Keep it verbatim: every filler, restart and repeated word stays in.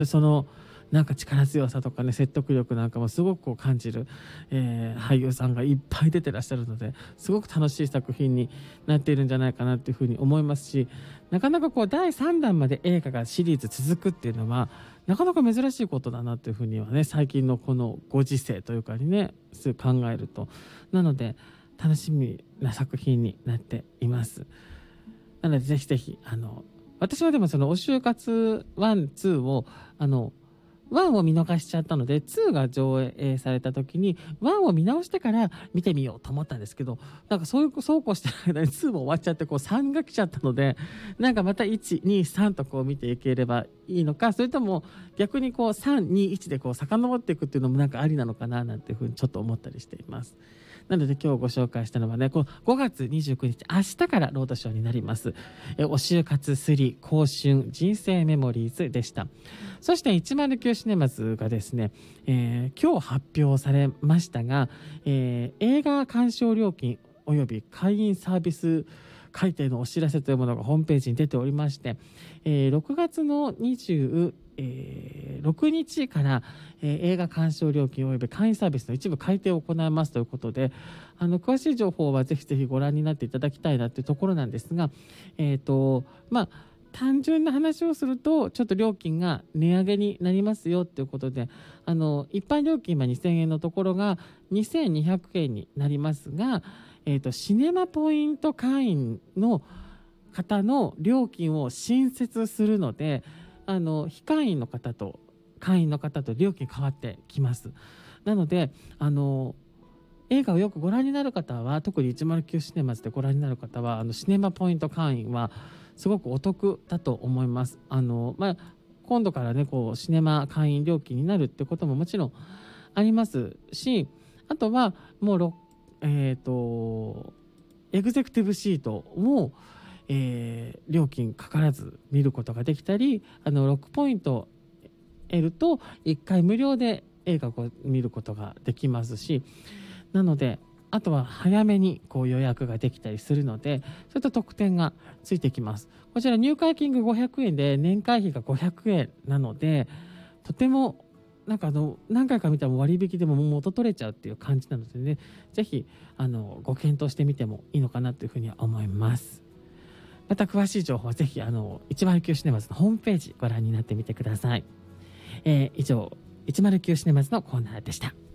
そのなんか力強さとかね、説得力なんかもすごくこう感じる、えー俳優さんがいっぱい出てらっしゃるので、すごく楽しい作品になっているんじゃないかなっていうふうに思いますし、なかなかこうだいさんだんまで映画がシリーズ続くっていうのはなかなか珍しいことだなというふうにはね、最近のこのご時世というかにね、そう考えると、なので楽しみな作品になっています。なのでぜひぜひ、あの私はでもそのお就活ワン、ツーをあのワンを見逃しちゃったので、ツーが上映された時にワンを見直してから見てみようと思ったんですけど、なんかそういうそうこうしてる間にツーも終わっちゃって、こうさんが来ちゃったので、なんかまたいち、に、さんとこう見ていければいいのか、それとも逆にこうさん、に、いちでこう遡っていくっていうのもなんかありなのかななんていうふうにちょっと思ったりしています。なので今日ご紹介したのはね、このごがつにじゅうくにち、明日からロードショーになります。えお就活スリー青春人生メモリーズでした。そしていちまるきゅうシネマズがですね、えー今日発表されましたが、えー映画鑑賞料金および会員サービス改定のお知らせというものがホームページに出ておりまして、えーろくがつのにじゅうろくにちから、えー映画鑑賞料金および会員サービスの一部改定を行いますということで、あの詳しい情報はぜひぜひご覧になっていただきたいなというところなんですが、えーとまあ単純な話をするとちょっと料金が値上げになりますよということで、あの一般料金はにせんえんのところがにせんにひゃくえんになりますが、えーとシネマポイント会員の方の料金を新設するので、あの非会員の方と会員の方と料金変わってきます。なのであの映画をよくご覧になる方は、特にいちまるきゅうシネマズでご覧になる方は、あのシネマポイント会員はすごくお得だと思います。あの、まあ、今度からねこうシネマ会員料金になるってことももちろんありますし、あとはもうろえっ、とエグゼクティブシートを、えー料金かからず見ることができたり、あのろくポイント得るといっかい無料で映画を見ることができますし、なのであとは早めにこう予約ができたりするので、そういった特典がついてきます。こちら入会金がごひゃくえんで年会費がごひゃくえんなので、とてもなんかあの何回か見たら割引でも元取れちゃうっていう感じなのでね、ぜひあのご検討してみてもいいのかなというふうには思います。また詳しい情報はぜひあのいちまるきゅうシネマズのホームページご覧になってみてください。えー以上いちまるきゅうシネマズのコーナーでした。